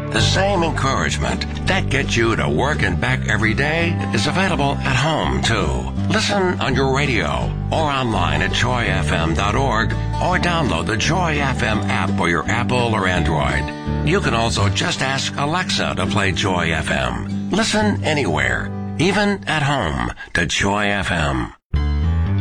The same encouragement that gets you to work and back every day is available at home, too. Listen on your radio or online at joyfm.org or download the Joy FM app for your Apple or Android. You can also just ask Alexa to play Joy FM. Listen anywhere, even at home, to Joy FM.